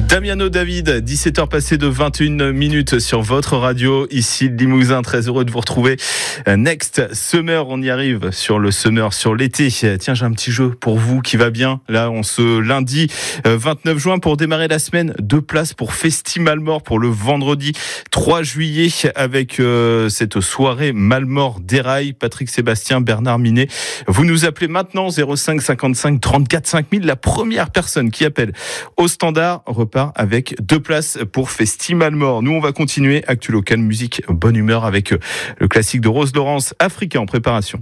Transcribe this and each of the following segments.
Damiano David, 17h passées de 21 minutes sur votre radio, ici Limousin, très heureux de vous retrouver. Next Summer, on y arrive sur le summer, sur l'été. Tiens, j'ai un petit jeu pour vous qui va bien. Là, on se lundi 29 juin pour démarrer la semaine. 2 places pour Festi-Malmort pour le vendredi 3 juillet avec cette soirée Malmort déraille. Patrick Sébastien, Bernard Minet. Vous nous appelez maintenant 05 55 34 5000. La première personne qui appelle au standard repart avec 2 places pour Festi-Malmort. Nous, on va continuer. Actu local, musique, bonne humeur avec le classique de Rose Laurence, Africain en préparation.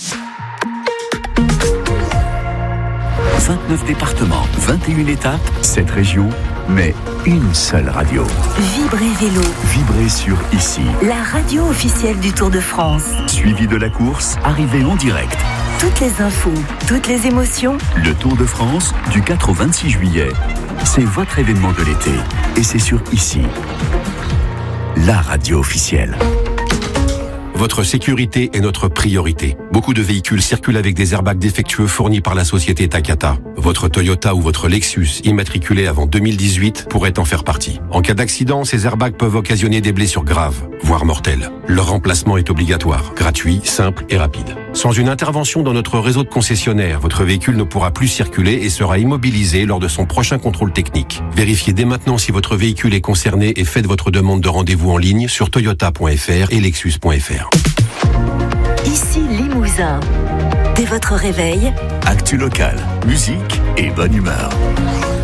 29 départements, 21 étapes, 7 régions, mais une seule radio. Vibrez Vélo. Vibrez sur Ici. La radio officielle du Tour de France. Suivi de la course, arrivée en direct. Toutes les infos, toutes les émotions. Le Tour de France, du 4 au 26 juillet. C'est votre événement de l'été. Et c'est sur Ici. La radio officielle. Votre sécurité est notre priorité. Beaucoup de véhicules circulent avec des airbags défectueux fournis par la société Takata. Votre Toyota ou votre Lexus, immatriculé avant 2018, pourrait en faire partie. En cas d'accident, ces airbags peuvent occasionner des blessures graves, voire mortelles. Leur remplacement est obligatoire, gratuit, simple et rapide. Sans une intervention dans notre réseau de concessionnaires, votre véhicule ne pourra plus circuler et sera immobilisé lors de son prochain contrôle technique. Vérifiez dès maintenant si votre véhicule est concerné et faites votre demande de rendez-vous en ligne sur toyota.fr et lexus.fr. Ici Limousin. Dès votre réveil, Actu local, musique et bonne humeur.